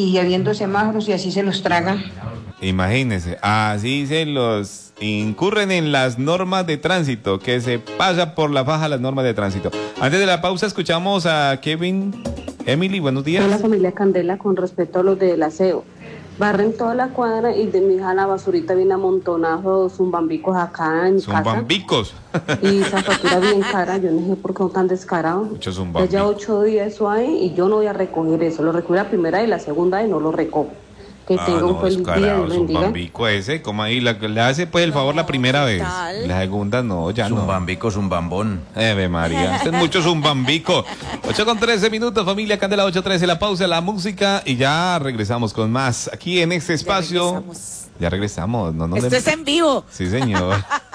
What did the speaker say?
y habiendo semáforos y así se los tragan. Imagínense, así se los incurren en las normas de tránsito, que se pasa por la faja las normas de tránsito. Antes de la pausa escuchamos a Kevin. Emily, buenos días. Hola familia Candela, con respecto a los del aseo. Barren toda la cuadra y de mi hija la basurita viene amontonado, zumbambicos acá en mi casa. Zumbambicos. Y esa factura bien cara, yo no sé por qué son tan descarados. Muchos zumbambicos. Ya 8 días eso hay y yo no voy a recoger eso. Lo recojo la primera y la segunda y no lo recojo. Que tenga un feliz día, Dios bendiga. Zumbambico ese, como ahí le hace pues el favor la primera vez. La segunda no, ya no. Zumbambico, zumbambón. Ave María, este es mucho zumbambico. 8:13, familia Candela 8:13, la pausa, la música y ya regresamos con más aquí en este espacio. Ya regresamos. Esto es en vivo. Sí, señor.